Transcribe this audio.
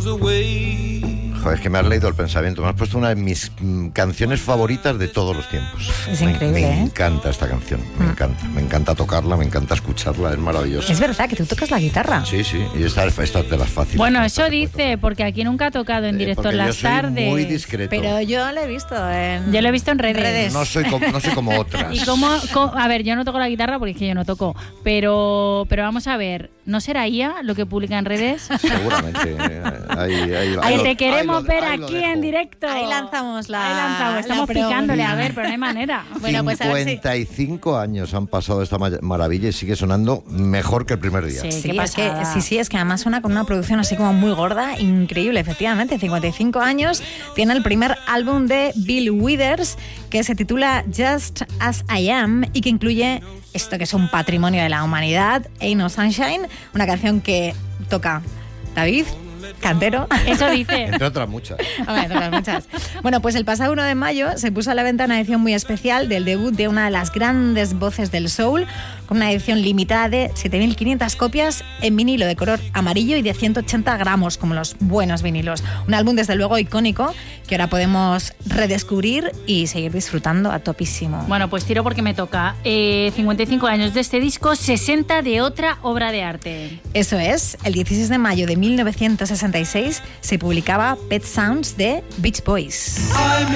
Joder, es que me has leído el pensamiento. Me has puesto una de mis canciones favoritas de todos los tiempos. Es increíble, Me encanta esta canción. Me encanta tocarla, me encanta escucharla. Es maravillosa. Es verdad que tú tocas la guitarra. Sí, y esta es de las fáciles. Bueno, eso dice, porque aquí nunca ha tocado en directo en las tardes. Muy discreto. Pero yo lo he visto Yo lo he visto en redes. No soy como otras. Y a ver, yo no toco la guitarra porque es que yo no toco, pero vamos a ver, ¿no será IA lo que publica en redes? Seguramente. Ahí te queremos ver aquí en directo. Ahí lanzamos la estamos picándole, a ver, pero no hay manera. Bueno, pues a ver si... 55 años han pasado esta maravilla y sigue sonando mejor que el primer día. Sí, es que además suena con una producción así como muy gorda, increíble, efectivamente. 55 años, tiene el primer álbum de Bill Withers que se titula Just As I Am y que incluye esto que es un patrimonio de la humanidad, Ain't No Sunshine, una canción que toca David Cantero. Eso dice. Entre otras muchas. Bueno, pues el pasado 1 de mayo se puso a la venta una edición muy especial del debut de una de las grandes voces del soul, con una edición limitada de 7.500 copias en vinilo de color amarillo y de 180 gramos, como los buenos vinilos. Un álbum, desde luego, icónico, que ahora podemos redescubrir y seguir disfrutando a topísimo. Bueno, pues tiro porque me toca. 55 años de este disco, 60 de otra obra de arte. Eso es, el 16 de mayo de 1966 se publicaba Pet Sounds de Beach Boys.